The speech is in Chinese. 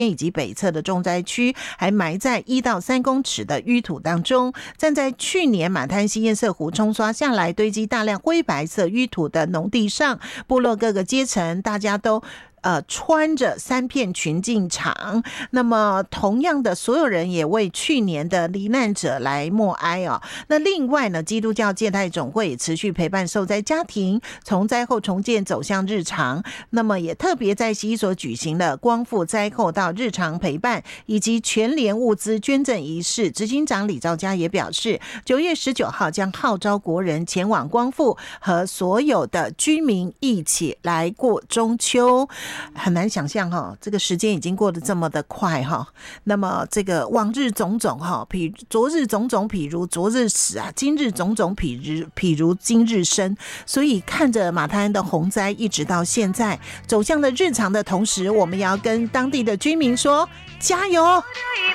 以及北侧的重灾区，还埋在1到3公尺的淤土当中。站在去年马滩溪堰塞湖冲刷下来堆积大量灰白色淤土的农地上，部落各个阶层大家都穿着3片裙进场，那么同样的，所有人也为去年的罹难者来默哀哦。那另外呢，基督教戒代总会也持续陪伴受灾家庭，从灾后重建走向日常。那么也特别在西所举行了光复灾后到日常陪伴以及全联物资捐赠仪式。执行长李兆嘉也表示，9月19号将号召国人前往光复，和所有的居民一起来过中秋。很难想象这个时间已经过得这么的快那么这个往日种种昨日种种譬如昨日死啊，今日种种譬如今日生。所以看着马滩的洪灾一直到现在走向了日常的同时，我们要跟当地的居民说加油。